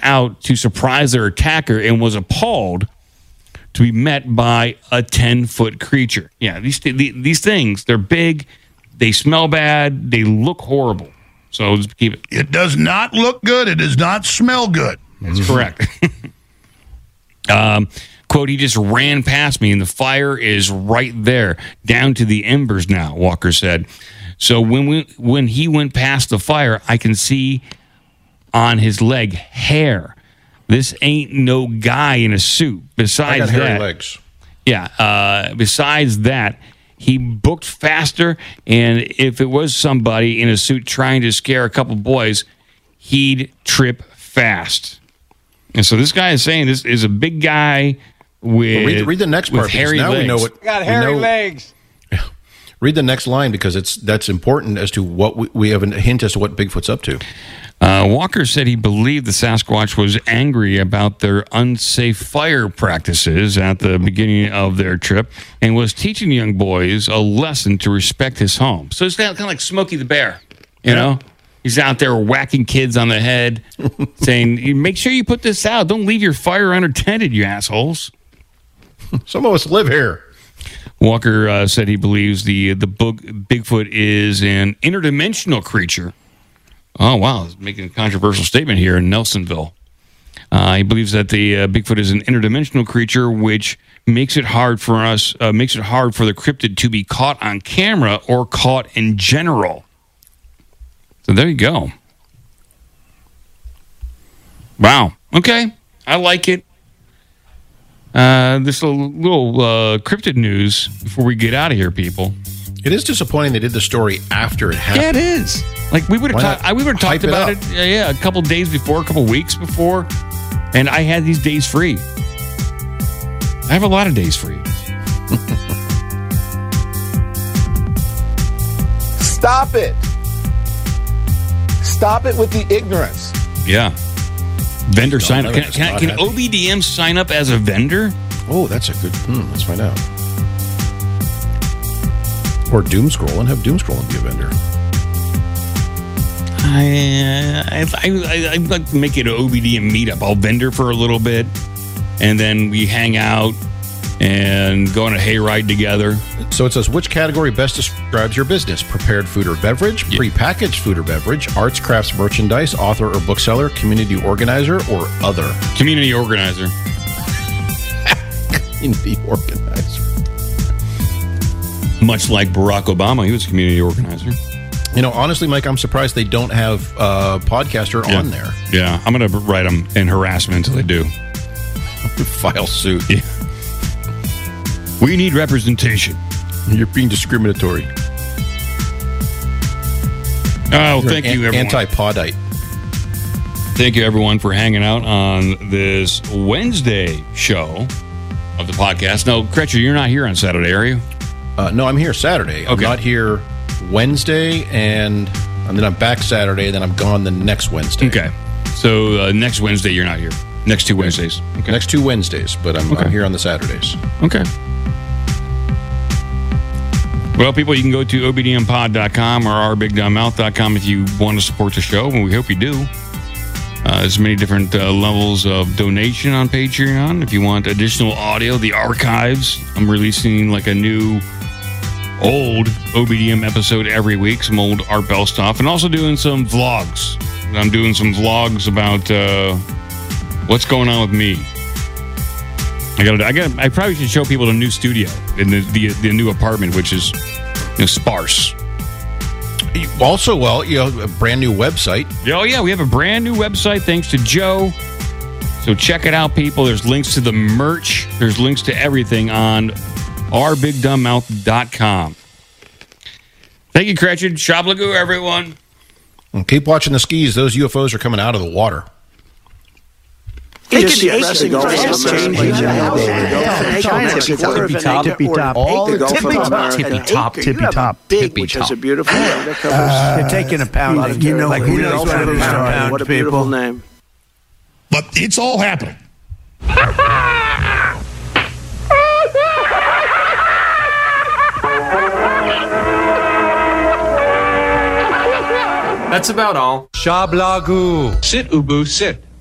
out to surprise their attacker and was appalled to be met by a 10-foot creature. Yeah, these things, they're big, they smell bad, they look horrible. So just keep it. It does not look good. It does not smell good. That's correct. Quote, he just ran past me and the fire is right there, down to the embers now, Walker said. So when he went past the fire, I can see on his leg hair. This ain't no guy in a suit. Besides I got hairy that, legs. Yeah. Besides that, he booked faster, and if it was somebody in a suit trying to scare a couple boys, he'd trip fast. And so this guy is saying this is a big guy with read the next part, because hairy now legs. we know what. Got hairy legs. Yeah. Read the next line, because that's important as to what we have a hint as to what Bigfoot's up to. Walker said he believed the Sasquatch was angry about their unsafe fire practices at the beginning of their trip and was teaching young boys a lesson to respect his home. So it's kind of like Smokey the Bear, you know? He's out there whacking kids on the head, saying, make sure you put this out. Don't leave your fire unattended, you assholes. Some of us live here. Walker said he believes the Bigfoot is an interdimensional creature. Oh, wow. He's making a controversial statement here in Nelsonville. He believes that the Bigfoot is an interdimensional creature, which makes it hard for the cryptid to be caught on camera or caught in general. So there you go. Wow. Okay. I like it. This little cryptid news before we get out of here, people. It is disappointing they did the story after it happened. Yeah, it is. Like we would have talked about it. Yeah, a couple days before, a couple weeks before, and I had these days free. I have a lot of days free. Stop it. Stop it with the ignorance. Yeah. Vendor sign up. Can OBDM sign up as a vendor? Oh, that's a good. Let's find out. Or Doom Scroll and have Doom Scroll be a vendor. I'd like to make it an OBDM meetup. I'll vendor for a little bit, and then we hang out and go on a hayride together. So it says, which category best describes your business? Prepared food or beverage, prepackaged food or beverage, arts, crafts, merchandise, author or bookseller, community organizer, or other? Community organizer. Community organizer. Much like Barack Obama, he was a community organizer. You know, honestly, Mike, I'm surprised they don't have Podcaster on there. Yeah, I'm going to write them in harassment until they do. File suit. Yeah. We need representation. You're being discriminatory. Oh, thank you, everyone. Anti-podite. Thank you, everyone, for hanging out on this Wednesday show of the podcast. No, Kretcher, you're not here on Saturday, are you? No, I'm here Saturday. I'm not here Wednesday, and then I'm back Saturday, then I'm gone the next Wednesday. Okay. So next Wednesday, you're not here. Next two Wednesdays. Okay. Next 2 Wednesdays, but I'm here on the Saturdays. Okay. Well, people, you can go to obdmpod.com or ourbigdumbmouth.com if you want to support the show, and we hope you do. There's many different levels of donation on Patreon. If you want additional audio, the archives, I'm releasing like a new old OBDM episode every week, some old Art Bell stuff, and also doing some vlogs. I'm doing some vlogs about what's going on with me. I probably should show people the new studio in the new apartment, which is sparse. Also, a brand new website. Oh, yeah, we have a brand new website thanks to Joe. So check it out, people. There's links to the merch. There's links to everything on ourbigdumbmouth.com. Thank you, Gretchen. Shablagoo, everyone. And keep watching the skis. Those UFOs are coming out of the water. Tippy top. Which is a beautiful name that covers. They're taking a pound. Like, who knows what it is? What a beautiful name. But it's all happening. That's about all. Shablagoo. Sit, Ubu, sit.